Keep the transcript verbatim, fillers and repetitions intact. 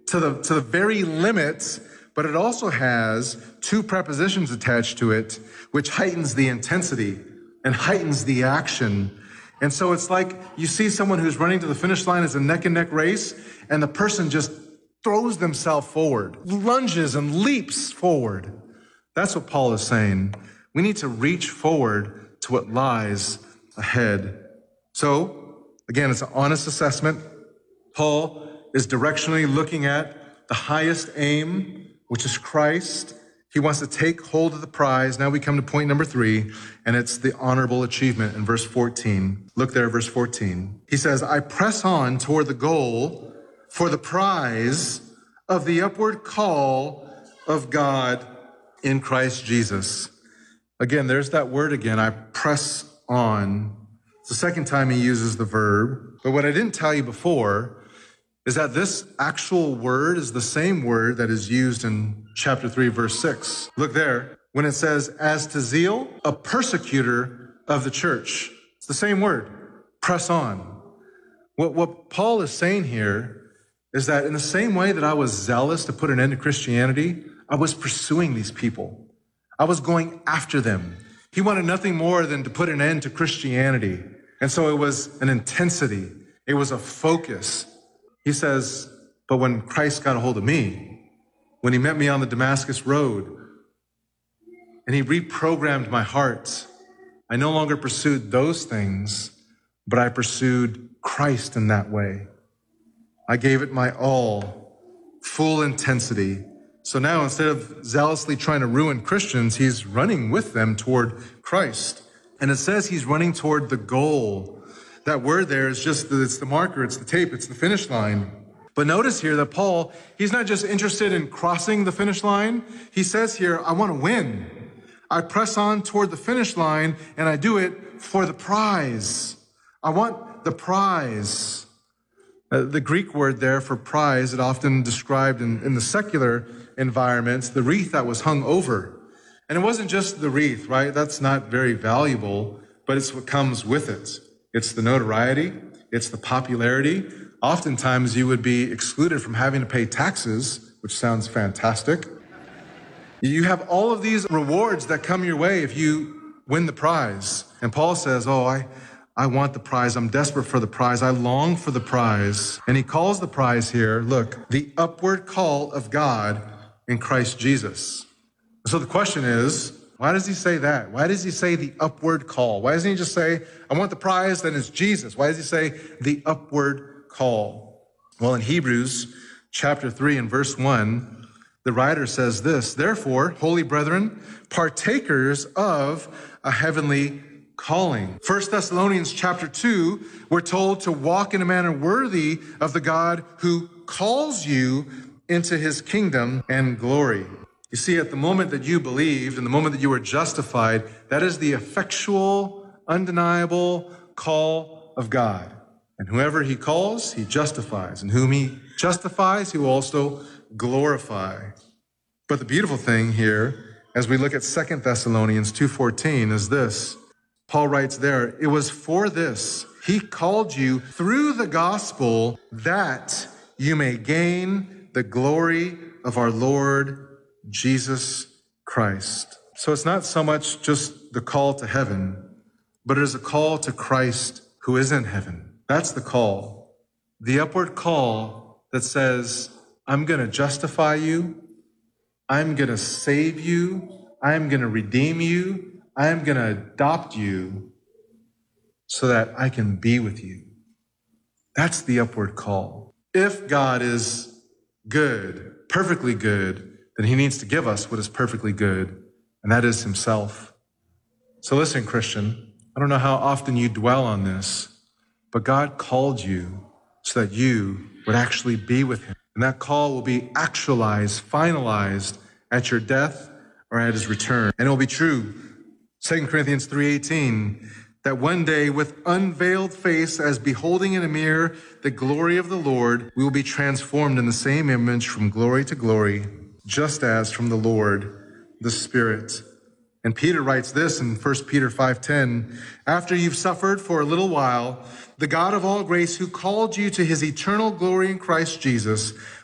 to the, to the very limit, but it also has two prepositions attached to it, which heightens the intensity and heightens the action. And so it's like you see someone who's running to the finish line as a neck and neck race, and the person just throws themselves forward, lunges and leaps forward. That's what Paul is saying. We need to reach forward to what lies ahead. So, again, it's an honest assessment. Paul is directionally looking at the highest aim, which is Christ. He wants to take hold of the prize. Now we come to point number three, and it's the honorable achievement in verse fourteen. Look there, verse fourteen. He says, I press on toward the goal for the prize of the upward call of God in Christ Jesus. Again, there's that word again. I press on. It's the second time he uses the verb. But what I didn't tell you before is that this actual word is the same word that is used in chapter three, verse six. Look there. When it says, as to zeal, a persecutor of the church. It's the same word. Press on. What, what Paul is saying here is that in the same way that I was zealous to put an end to Christianity, I was pursuing these people. I was going after them. He wanted nothing more than to put an end to Christianity. And so it was an intensity. It was a focus. He says, but when Christ got a hold of me, when he met me on the Damascus road, and he reprogrammed my heart, I no longer pursued those things, but I pursued Christ in that way. I gave it my all, full intensity. So now instead of zealously trying to ruin Christians, he's running with them toward Christ. And it says he's running toward the goal. That word there is just, it's the marker, it's the tape, it's the finish line. But notice here that Paul, he's not just interested in crossing the finish line. He says here, I want to win. I press on toward the finish line, and I do it for the prize. I want the prize. Uh, the Greek word there for prize, it often described in, in the secular environments, the wreath that was hung over. And it wasn't just the wreath, right? That's not very valuable, but it's what comes with it. It's the notoriety. It's the popularity. Oftentimes you would be excluded from having to pay taxes, which sounds fantastic. You have all of these rewards that come your way if you win the prize. And Paul says, oh, I, I want the prize. I'm desperate for the prize. I long for the prize. And he calls the prize here, look, the upward call of God in Christ Jesus. So the question is, why does he say that? Why does he say the upward call? Why doesn't he just say, I want the prize, then it's Jesus? Why does he say the upward call? Well, in Hebrews chapter three and verse one, the writer says this, therefore, holy brethren, partakers of a heavenly calling. First Thessalonians chapter two, we're told to walk in a manner worthy of the God who calls you into his kingdom and glory. You see, at the moment that you believed and the moment that you were justified, that is the effectual, undeniable call of God. And whoever he calls, he justifies. And whom he justifies, he will also glorify. But the beautiful thing here, as we look at Second Thessalonians two fourteen, is this. Paul writes there, it was for this he called you through the gospel that you may gain the glory of our Lord Jesus Christ. So it's not so much just the call to heaven, but it is a call to Christ who is in heaven. That's the call. The upward call that says, I'm going to justify you. I'm going to save you. I'm going to redeem you. I'm going to adopt you so that I can be with you. That's the upward call. If God is good, perfectly good, then he needs to give us what is perfectly good, and that is himself. So listen, Christian, I don't know how often you dwell on this, but God called you so that you would actually be with him. And that call will be actualized, finalized at your death or at his return. And it will be true, Second Corinthians three eighteen, that one day with unveiled face, as beholding in a mirror the glory of the Lord, we will be transformed in the same image from glory to glory, just as from the Lord, the Spirit. And Peter writes this in First Peter five ten, after you've suffered for a little while, the God of all grace who called you to his eternal glory in Christ Jesus